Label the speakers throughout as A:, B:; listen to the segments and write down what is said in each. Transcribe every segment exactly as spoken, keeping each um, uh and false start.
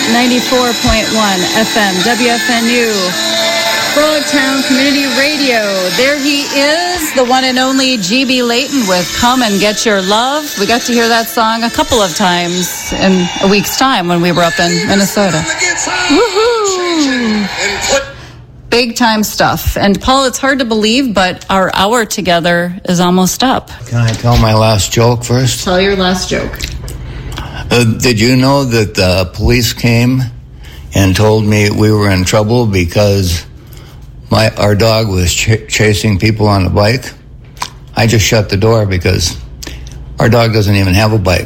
A: ninety-four point one F M, W F N U, Frogtown Community Radio. There he is, the one and only G B Layton with Come and Get Your Love. We got to hear that song a couple of times in a week's time when we were up in Minnesota. Woohoo! Big time stuff. And Paul, it's hard to believe, but our hour together is almost up.
B: Can I tell my last joke first?
A: Tell your last joke.
B: Uh, did you know that the police came and told me we were in trouble because my our dog was ch- chasing people on a bike? I just shut the door because our dog doesn't even have a bike.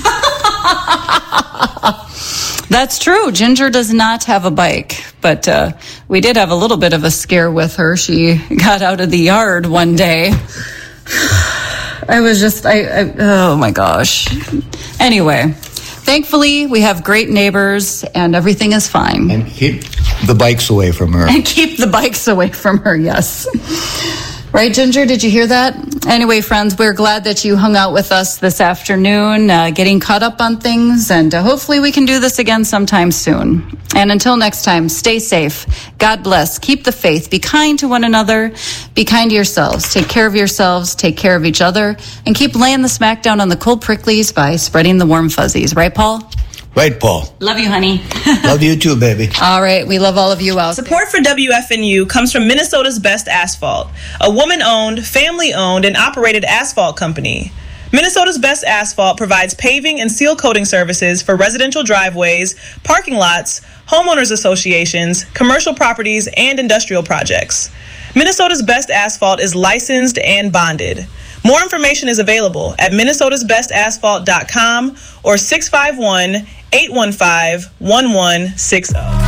A: That's true. Ginger does not have a bike, but uh, we did have a little bit of a scare with her. She got out of the yard one day. I was just, I, I oh my gosh. Anyway, thankfully we have great neighbors and everything is fine.
B: And keep the bikes away from her.
A: And keep the bikes away from her, yes. Right, Ginger? Did you hear that? Anyway, friends, we're glad that you hung out with us this afternoon, uh, getting caught up on things, and uh, hopefully we can do this again sometime soon. And until next time, stay safe. God bless. Keep the faith. Be kind to one another. Be kind to yourselves. Take care of yourselves. Take care of each other. And keep laying the smackdown on the cold pricklies by spreading the warm fuzzies. Right, Paul?
B: Right, Paul.
A: Love you, honey.
B: Love you too, baby.
A: All right. We love all of you out
C: Support for W F N U comes from Minnesota's Best Asphalt, a woman-owned, family-owned, and operated asphalt company. Minnesota's Best Asphalt provides paving and seal coating services for residential driveways, parking lots, homeowners associations, commercial properties, and industrial projects. Minnesota's Best Asphalt is licensed and bonded. More information is available at minnesotas best asphalt dot com or six five one, eight one five, one one six zero.